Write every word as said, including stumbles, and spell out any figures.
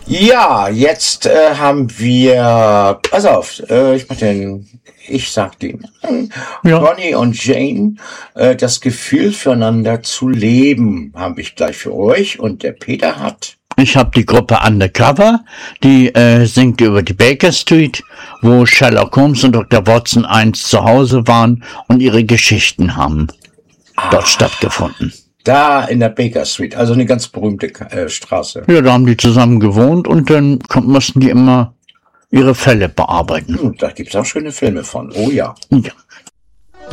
Ja, jetzt äh, haben wir, pass auf, äh, ich mach den, ich sag den, Ja. Ronnie und Jane, äh, das Gefühl füreinander zu leben, habe ich gleich für euch, und der Peter hat. Ich habe die Gruppe Undercover, die äh, singt über die Baker Street, wo Sherlock Holmes und Doktor Watson einst zu Hause waren und ihre Geschichten haben dort stattgefunden. Da in der Baker Street, also eine ganz berühmte äh, Straße. Ja, da haben die zusammen gewohnt und dann kom- mussten die immer ihre Fälle bearbeiten. Hm, da gibt's auch schöne Filme von, oh ja. Ja.